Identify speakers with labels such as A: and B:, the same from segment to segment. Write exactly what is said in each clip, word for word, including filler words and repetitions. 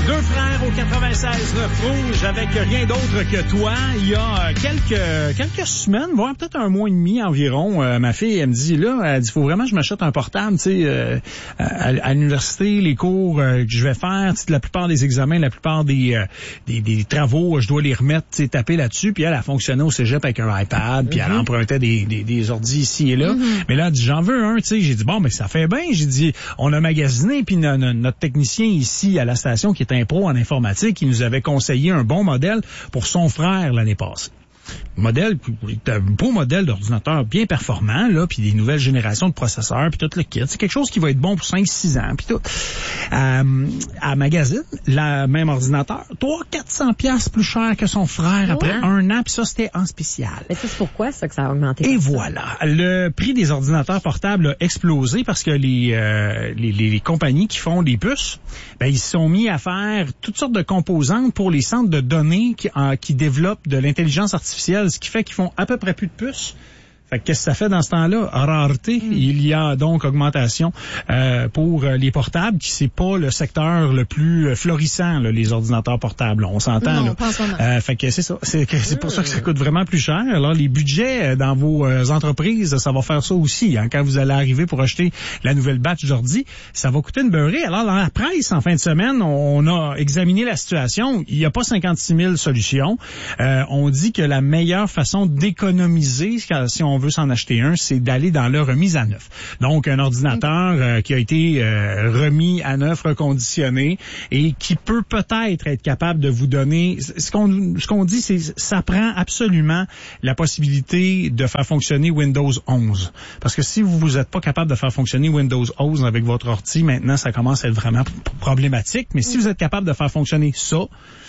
A: Deux frères au quatre-vingt-seize neuf Rouge avec rien d'autre que toi. Il y a quelques quelques semaines, voire peut-être un mois et demi environ, euh, ma fille, elle me dit, là, elle dit, faut vraiment que je m'achète un portable, tu sais, euh, à, à l'université, les cours euh, que je vais faire, tu sais, la plupart des examens, la plupart des euh, des, des travaux, je dois les remettre, tu sais, taper là-dessus. Puis elle a fonctionné au cégep avec un iPad, puis mm-hmm. elle empruntait des, des, des ordis ici et là. Mm-hmm. Mais là, elle dit, j'en veux un, tu sais. J'ai dit, bon, mais ça fait bien. J'ai dit, on a magasiné, puis no, no, notre technicien ici à la station, qui est un pro en informatique, il nous avait conseillé un bon modèle pour son frère l'année passée. Modèle, un beau modèle d'ordinateur bien performant, là, puis des nouvelles générations de processeurs, puis tout le kit. C'est quelque chose qui va être bon pour cinq six ans, puis tout. Euh, à magazine, le même ordinateur, trois cents à quatre cents piastres plus cher que son frère après ouais. un an, puis ça, c'était en spécial.
B: Mais c'est pourquoi ça que ça a augmenté?
A: Et voilà. Le prix des ordinateurs portables a explosé parce que les, euh, les, les, les compagnies qui font des puces, ben, ils se sont mis à faire toutes sortes de composantes pour les centres de données qui, euh, qui développent de l'intelligence artificielle, ce qui fait qu'ils font à peu près plus de puces. Fait que qu'est-ce que ça fait dans ce temps-là? Rareté. Mm. Il y a donc augmentation euh, pour les portables, qui c'est pas le secteur le plus florissant, là, les ordinateurs portables. On s'entend.
B: Non,
A: là.
B: pas en ce moment.
A: Euh, fait que c'est ça. C'est, que, c'est pour ça que ça coûte vraiment plus cher. Alors les budgets dans vos euh, entreprises, ça va faire ça aussi. Hein, quand vous allez arriver pour acheter la nouvelle batch d'ordi, ça va coûter une beurrée. Alors dans la presse, en fin de semaine, on a examiné la situation. Il n'y a pas cinquante-six mille solutions. Euh, on dit que la meilleure façon d'économiser, si on veut s'en acheter un, c'est d'aller dans la remise à neuf. Donc, un ordinateur euh, qui a été euh, remis à neuf, reconditionné, et qui peut peut-être être capable de vous donner... Ce qu'on, ce qu'on dit, c'est ça prend absolument la possibilité de faire fonctionner Windows onze. Parce que si vous n'êtes pas capable de faire fonctionner Windows onze avec votre ordi, maintenant, ça commence à être vraiment problématique. Mais si vous êtes capable de faire fonctionner ça,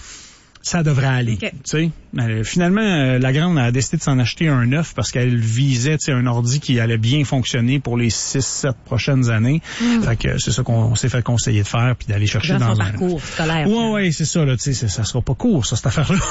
A: ça devrait aller. Okay. Tu sais, euh, finalement, euh, la grande a décidé de s'en acheter un neuf parce qu'elle visait, tu sais, un ordi qui allait bien fonctionner pour les six sept prochaines années. Mm. Fait que c'est ça qu'on s'est fait conseiller de faire, puis d'aller chercher dans,
B: dans
A: un
B: parcours scolaire.
A: Ouais, ouais, c'est ça là. Tu sais, ça sera pas court, ça, cette affaire-là.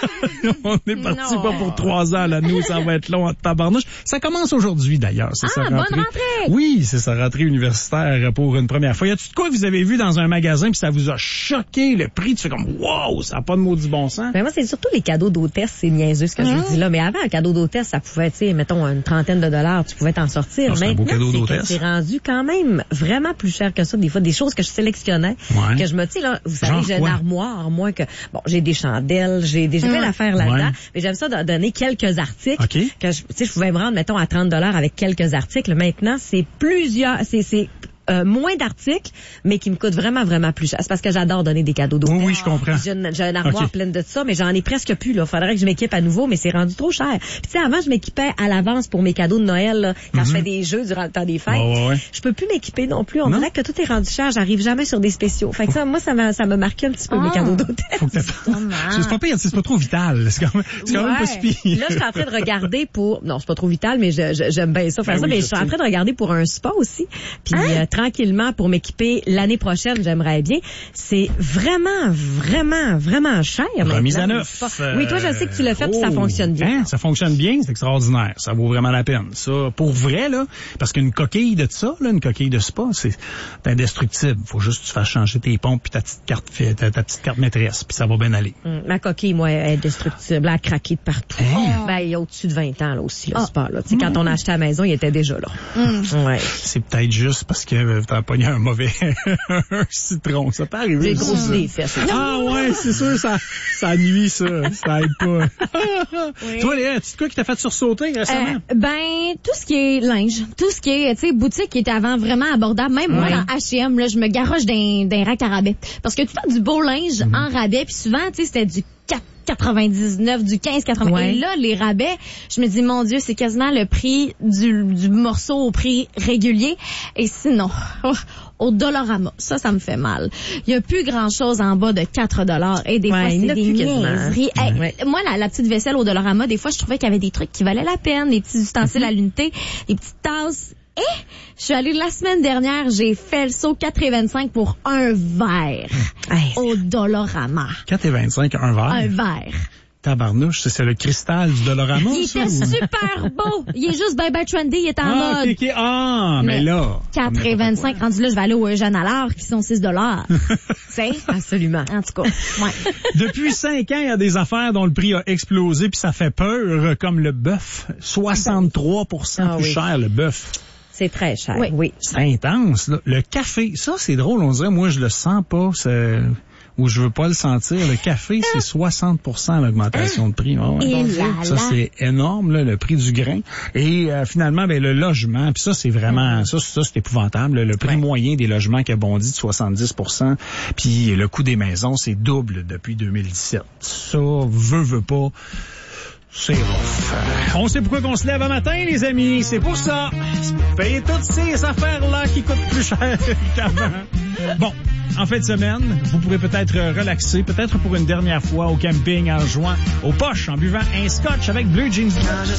A: On est parti pas pour trois ans là. Nous, ça va être long en tabarnouche. Ça commence aujourd'hui d'ailleurs. C'est
B: ah,
A: sa rentrée.
B: Bonne rentrée.
A: Oui, c'est sa rentrée universitaire pour une première fois. Y a-tu de quoi que vous avez vu dans un magasin puis ça vous a choqué le prix? Tu fais comme wow, ça a pas de maudit bon sens.
B: Ben moi, c'est surtout les cadeaux d'hôtesse, c'est niaiseux ce que mmh. je vous dis là. Mais avant, un cadeau d'hôtesse, ça pouvait, tu sais, mettons, une trentaine de dollars, tu pouvais t'en sortir.
A: Non, c'est
B: Maintenant,
A: un beau cadeau
B: c'est,
A: d'hôtesse.
B: c'est rendu quand même vraiment plus cher que ça. Des fois, des choses que je sélectionnais, ouais. que je me, tu sais, là, vous savez, genre j'ai quoi? Une armoire, moi, que, bon, j'ai des chandelles, j'ai des mmh. affaires là-dedans, ouais. mais j'aime ça de donner quelques articles.
A: Okay.
B: Que je, tu sais, je pouvais me rendre, mettons, à trente dollars avec quelques articles. Maintenant, c'est plusieurs, c'est, c'est, Euh, moins d'articles, mais qui me coûtent vraiment, vraiment plus cher. C'est parce que j'adore donner des cadeaux d'hôtel.
A: Oui, oui, je comprends.
B: J'ai une, j'ai une armoire
A: okay.
B: pleine de ça, mais j'en ai presque plus, là. Faudrait que je m'équipe à nouveau, mais c'est rendu trop cher. Puis, tu sais, avant, je m'équipais à l'avance pour mes cadeaux de Noël, là, quand mm-hmm. je fais des jeux durant le temps des fêtes. Oh, ouais, ouais. Je peux plus m'équiper non plus. On non? dirait que tout est rendu cher. J'arrive jamais sur des spéciaux. Fait que ça, moi, ça m'a, ça m'a marqué un petit peu, oh. mes cadeaux d'hôtel.
A: C'est, c'est pas pire, c'est pas trop vital. C'est quand même, c'est quand
B: ouais.
A: même pas si pire.
B: Là, je suis en train de regarder pour, non, c'est pas trop vital, mais je, je, j'aime bien ça faire ben ça, oui, mais je suis en train de regarder pour un spa aussi. Puis, hein? euh, tranquillement, pour m'équiper l'année prochaine, j'aimerais bien. C'est vraiment, vraiment, vraiment cher.
A: Remise à neuf.
B: Euh, oui, toi, je sais que tu l'as fait, oh, puis ça fonctionne bien.
A: Hein, ça fonctionne bien, c'est extraordinaire. Ça vaut vraiment la peine. Ça, pour vrai, là, parce qu'une coquille de ça, là, une coquille de spa, c'est indestructible. Faut juste que tu fasses changer tes pompes puis ta petite carte, ta, ta petite carte maîtresse, puis ça va bien aller.
B: Hum, ma coquille, moi, elle est indestructible. Elle a craqué de partout. Hein? Ben, il y a au-dessus de vingt ans, là, aussi, le oh. spa, là. Tu sais, mmh. quand on a acheté à la maison, il était déjà là. Mmh. Ouais.
A: C'est peut-être juste parce que t'as pogné un mauvais un citron, ça peut arriver.
B: J'ai grossi les fesses.
A: Ah ouais, c'est sûr, ça, ça nuit, ça. Ça aide pas. Oui. Toi, Léa, tu sais quoi qui t'a fait sursauter récemment?
C: Euh, ben, tout ce qui est linge, tout ce qui est, tu sais, boutique qui était avant vraiment abordable. Même oui. moi, dans H et M, là, je me garoche d'un, d'un rack à rabais. Parce que tu fais du beau linge mm-hmm. en rabais, puis souvent, tu sais, c'était du quatre quatre-vingt-dix-neuf, du quinze quatre-vingt. Ouais. Et là, les rabais, je me dis, mon Dieu, c'est quasiment le prix du, du morceau au prix régulier. Et sinon, oh, au Dollarama, ça, ça me fait mal. Il y a plus grand-chose en bas de quatre dollars. Et des ouais, fois, c'est des niaiseries. Hey, ouais. Moi, la, la petite vaisselle au Dollarama, des fois, je trouvais qu'il y avait des trucs qui valaient la peine, des petits ustensiles mm-hmm. à l'unité, des petites tasses. Et je suis allée la semaine dernière, j'ai fait le saut quatre et vingt-cinq pour un verre hey. Au Dollarama.
A: quatre et vingt-cinq, un verre?
C: Un verre.
A: Tabarnouche, c'est le cristal du Dollarama,
C: Il
A: ça,
C: était
A: ou...
C: super beau. Il est juste ben ben trendy, il est en
A: ah,
C: mode.
A: OK, OK. Ah, mais, mais là...
C: quatre et vingt-cinq, rendu là, je vais aller au Eugène Allard, qui sont six dollars. C'est
B: absolument.
C: En tout cas, ouais.
A: Depuis cinq ans, il y a des affaires dont le prix a explosé, puis ça fait peur, comme le bœuf. soixante-trois pour cent
B: ah,
A: plus
B: oui.
A: cher, le bœuf.
B: C'est très cher,
C: oui.
B: oui.
A: C'est intense, là. Le café, ça, c'est drôle, on dirait, moi, je le sens pas, c'est... ou je veux pas le sentir. Le café, c'est soixante pour cent l'augmentation de prix. Oh, ouais.
C: là
A: Ça,
C: là.
A: c'est énorme, là, le prix du grain. Et euh, finalement, ben, le logement, puis ça, c'est vraiment, ça, ça c'est épouvantable. Là. Le prix
B: ouais.
A: moyen des logements qui a bondi de soixante-dix pour cent, puis le coût des maisons, c'est double depuis deux mille dix-sept. Ça, veut, veut pas... C'est rough. On sait pourquoi qu'on se lève un matin, les amis. C'est pour ça. Payer toutes ces affaires-là qui coûtent plus cher qu'avant. Bon, en fin de semaine, vous pourrez peut-être relaxer, peut-être pour une dernière fois au camping en jouant aux poches, en buvant un scotch avec Bleu Jeans.